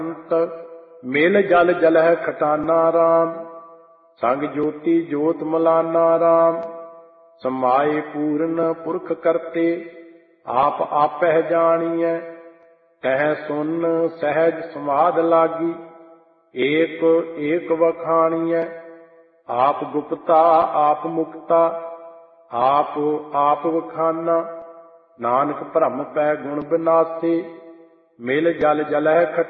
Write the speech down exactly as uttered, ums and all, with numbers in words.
ਅੰਤ ਮਿਲ ਜਲ ਜਲਹਿ ਖਟਾਨਾ ਰਾਮ। ਸੰਗ ਜੋਤੀ ਜੋਤ ਮਲਾਨਾ ਰਾਮ। ਸਮਾਏ ਪੂਰਨ ਪੁਰਖ ਕਰਤੇ ਆਪ ਆਪਹਿ ਜਾਣੀਐ। ਤਹਿ ਸੁਨ ਸਹਿਜ ਸਮਾਧ ਲਾਗੀ ਏਕ ਏਕ ਵਖਾਣੀਐ। ਆਪ ਗੁਪਤਾ ਆਪ ਮੁਕਤਾ ਆਪ ਆਪ ਵਖਾਨਾ। ਨਾਨਕ ਭਰਮ ਪੈ ਗੁਣ ਬਿਨਾਸੀ ਮਿਲ ਜਲ ਜਲਹਿ